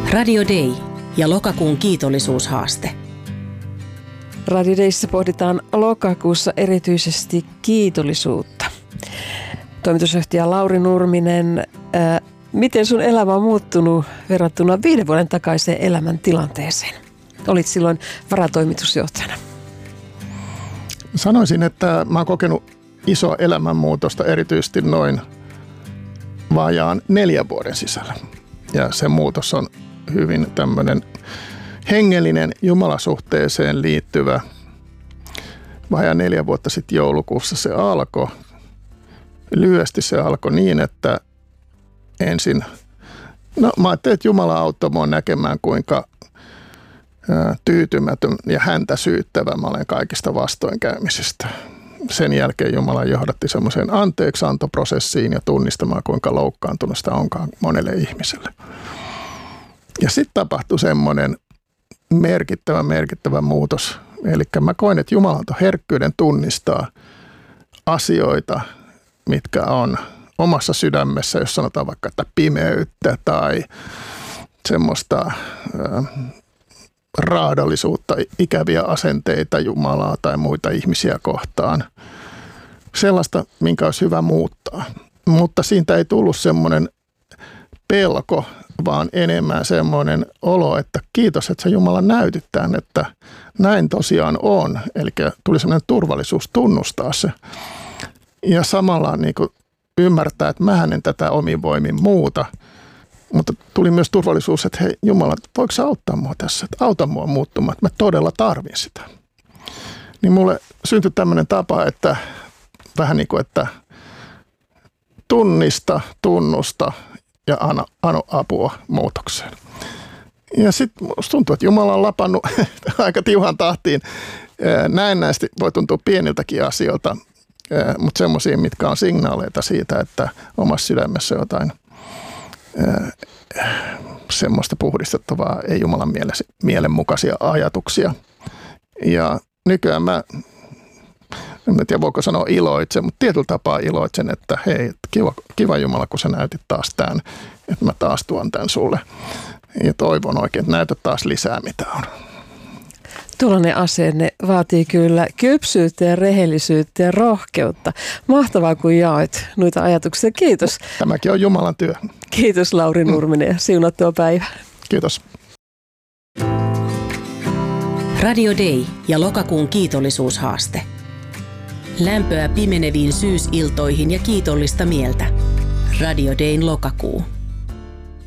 Radio Day ja lokakuun kiitollisuushaaste. Radio Dayssä pohditaan lokakuussa erityisesti kiitollisuutta. Toimitusjohtaja Lauri Nurminen, miten sun elämä on muuttunut verrattuna 5 vuoden takaiseen elämäntilanteeseen? Olit silloin varatoimitusjohtajana. Sanoisin, että mä oon kokenut isoa elämänmuutosta erityisesti noin vajaan 4 vuoden sisällä. Ja se muutos on hyvin tämmöinen hengellinen jumalasuhteeseen liittyvä. Vajaan 4 vuotta sitten joulukuussa se alkoi. Lyhyesti se alkoi niin, että ensin, mä ajattelin, että Jumala auttoi mua näkemään, kuinka tyytymätön ja häntä syyttävä mä olen kaikista vastoinkäymisistä. Sen jälkeen Jumala johdatti semmoiseen anteeksiantoprosessiin ja tunnistamaan, kuinka loukkaantunut sitä onkaan monelle ihmiselle. Ja sitten tapahtui semmoinen merkittävä muutos. Eli mä koin, että Jumala antoi herkkyyden tunnistaa asioita, mitkä on omassa sydämessä, jos sanotaan vaikka, että pimeyttä tai semmoista raadollisuutta, ikäviä asenteita Jumalaa tai muita ihmisiä kohtaan. Sellaista, minkä olisi hyvä muuttaa. Mutta siitä ei tullut semmoinen pelko, vaan enemmän semmoinen olo, että kiitos, että sä Jumala näytit tämän, että näin tosiaan on. Eli tuli semmoinen turvallisuus tunnustaa se. Ja samalla niin kuin ymmärtää, että mä en tätä omin voimin muuta. Mutta tuli myös turvallisuus, että hei Jumala, voiko sä auttaa mua tässä? Että auta mua muuttumaan, että mä todella tarvin sitä. Niin mulle syntyi tämmöinen tapa, että vähän niin kuin, että tunnista, tunnusta ja anna apua muutokseen. Ja sitten musta tuntuu, että Jumala on lapannut aika tiuhan tahtiin. Näennäisesti voi tuntua pieniltäkin asioilta, mutta semmoisia, mitkä on signaaleita siitä, että omassa sydämessä jotain semmoista puhdistettavaa, ei Jumalan mielenmukaisia ajatuksia. Ja nykyään mä en tiedä voiko sanoa iloitsen, mutta tietyllä tapaa iloitsen, että hei, kiva Jumala, kun sä näytit taas tämän, että mä taas tuon tämän sulle. Ja toivon oikein, että näytät taas lisää, mitä on. Tuollainen asenne vaatii kyllä kypsyyttä ja rehellisyyttä ja rohkeutta. Mahtavaa, kun jaoit noita ajatuksia. Kiitos. Tämäkin on Jumalan työ. Kiitos Lauri Nurminen ja siunattua päivää. Kiitos. Radio Day ja lokakuun kiitollisuushaaste. Lämpöä pimeneviin syysiltoihin ja kiitollista mieltä. Radio Dayn lokakuu.